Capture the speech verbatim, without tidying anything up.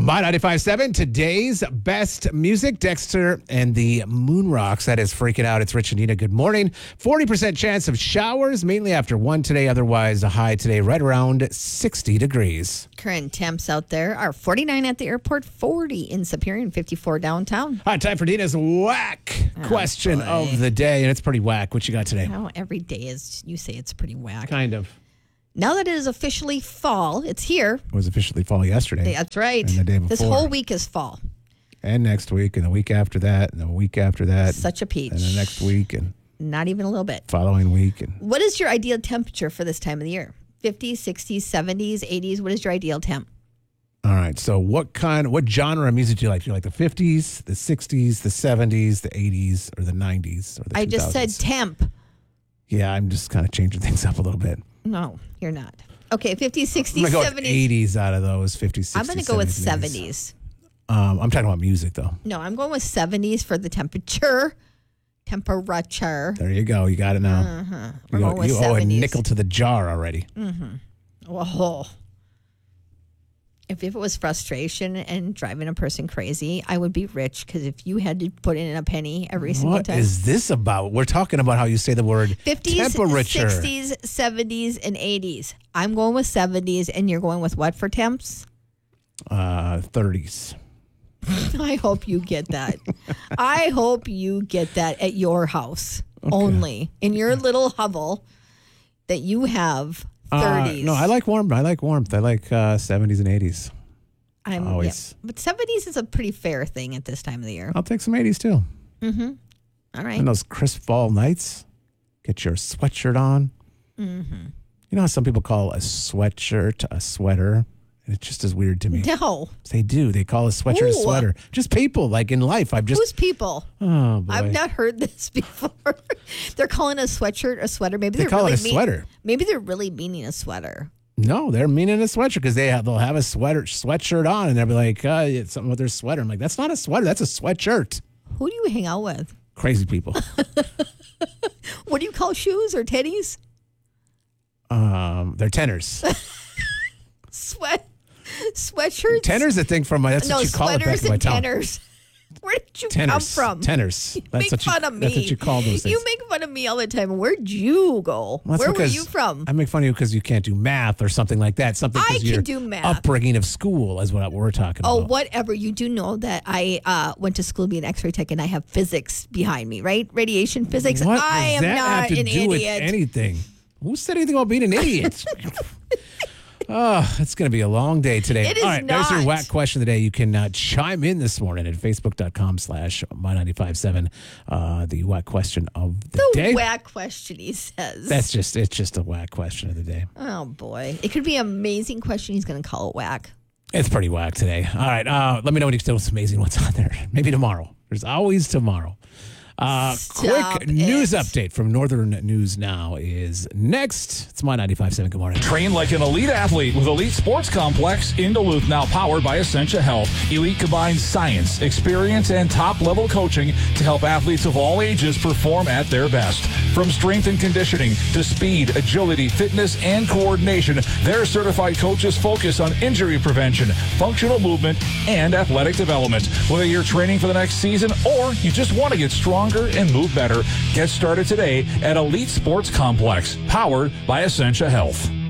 My ninety-five point seven, today's best music. Dexter and the Moon Rocks. That is freaking out. It's Rich and Nina. Good morning. forty percent chance of showers, mainly after one today. Otherwise, a high today right around sixty degrees. Current temps out there are forty-nine at the airport, forty in Superior, and fifty-four downtown. All right, time for Nina's whack Oh, question boy. of the day. And it's pretty whack. What you got today? Well, every day is, you say it's pretty whack. Kind of. Now that it is officially fall, it's here. It was officially fall yesterday. That's right. And the day This before. whole week is fall. And next week, and the week after that, and the week after that. Such a peach. And the next week, and Not even a little bit. following week. And What is your ideal temperature for this time of the year? fifties, sixties, seventies, eighties? What is your ideal temp? all right, so what kind, what genre of music do you like? Do you like the fifties, the sixties, the seventies, the eighties, or the nineties, or the I two thousands? just said temp. Yeah, I'm just kind of changing things up a little bit. No, you're not. Okay, fifties, I'm sixties, going to go with seventies. eighties out of those, fifties, sixties, I'm going to go with seventies, eighties. seventies. Um, I'm talking about music, though. No, I'm going with seventies for the temperature. Temperature. There you go. You got it now. Uh-huh. We're You, going owe, with you owe a seventies. nickel to the jar already. Whoa. If, if it was frustration and driving a person crazy, I would be rich, because if you had to put in a penny every single What time. is this about? We're talking about how you say the word fifties, temperature. sixties, seventies, and eighties. I'm going with seventies, and you're going with what for temps? Uh, thirties. I hope you get that. I hope you get that at your house only, in your little hovel that you have thirties. Uh, no, I like warmth. I like warmth. I like uh, seventies and eighties. I'm, always. yeah. But seventies is a pretty fair thing at this time of the year. I'll take some eighties too. All right. And those crisp fall nights, get your sweatshirt on. Mm-hmm. You know how some people call a sweatshirt a sweater? And it's just as weird to me. No. They do. They call a sweatshirt a Ooh. sweater. Just people, like in life. I've just. Who's people? oh, boy. I've not heard this before. They're calling a sweatshirt a sweater. Maybe They they're call it really a mean- sweater. Maybe they're really meaning a sweater. No, they're meaning a sweatshirt because they have, they'll have a sweater sweatshirt on and they'll be like, uh, it's something with their sweater. I'm like, that's not a sweater. That's a sweatshirt. Who do you hang out with? Crazy people. What do you call shoes or teddies? um, they're tenors. Sweat, sweatshirts. Tenors a thing from my. That's no, what you call it back sweaters in my and town. tenors. Where did you Tenors. come from? Tenors. You That's make what you, fun of me. That's what you call those things. You make fun of me all the time. Where'd you go? Well, that's Where were because you from? I make fun of you because you can't do math or something like that. Something I because can your do math. upbringing of school is what we're talking Oh, about. whatever. You do know that I uh, went to school to be an X-ray tech, and I have physics behind me, right? Radiation physics. What I does am that not have to an do with idiot. anything? Who said anything about being an idiot? Oh, it's going to be a long day today. It is All right, there's your not. whack question of the day. You can uh, chime in this morning at facebook.com slash my ninety-five seven. Uh, the whack question of the, The day. whack question, he says. That's just, it's just a whack question of the day. oh, boy. It could be an amazing question. He's going to call it whack. It's pretty whack today. All right, uh, let me know when you tell us amazing what's on there. Maybe tomorrow. There's always tomorrow. Uh, Stop quick news it. update from Northern News Now is next. It's my ninety-five point seven. Good morning. Train like an elite athlete with Elite Sports Complex in Duluth, now powered by Essentia Health. Elite combines science, experience, and top-level coaching to help athletes of all ages perform at their best. From strength and conditioning to speed, agility, fitness, and coordination, their certified coaches focus on injury prevention, functional movement, and athletic development. Whether you're training for the next season or you just want to get stronger and move better, get started today at Elite Sports Complex, powered by Essentia Health.